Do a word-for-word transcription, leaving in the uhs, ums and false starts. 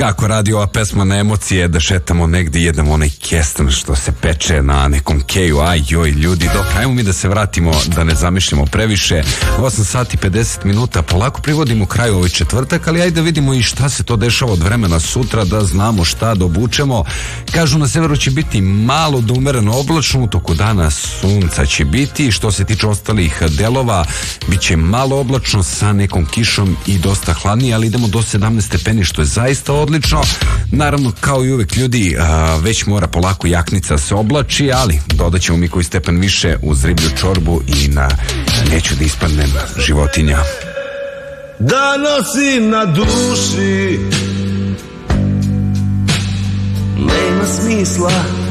Kako radi ova pesma na emocije, da šetamo negdje, jedemo onaj kesten što se peče na nekom keju, aj joj ljudi, dok ajmo mi da se vratimo, da ne zamišljamo previše. osam sati pedeset minuta, polako privodimo kraju ovaj četvrtak, ali ajde da vidimo i šta se to dešava od vremena sutra, da znamo šta da obučemo. Kažu na severu će biti malo do umereno oblačno, u toku dana sunca će biti, što se tiče ostalih delova, bit će malo oblačno sa nekom kišom i dosta hladnije, ali idemo do sedamnaest stepeni, što je zaista odlično. Naravno, kao i uvek ljudi, a, već mora polako jaknica se oblači, ali dodat ćemo mi koji stepen više uz riblju čorbu i na neću da ispadnem životinja. Da nosim na duši, nema smisla